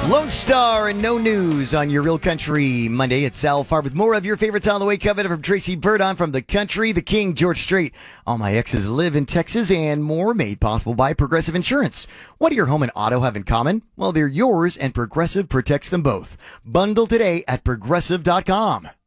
Lone Star and no news on your Real Country Monday. It's Al Farb with more of your favorites on the way. Covered from Tracy Burdon from The Country, The King, George Strait. All my exes live in Texas and more, made possible by Progressive Insurance. What do your home and auto have in common? Well, they're yours and Progressive protects them both. Bundle today at Progressive.com.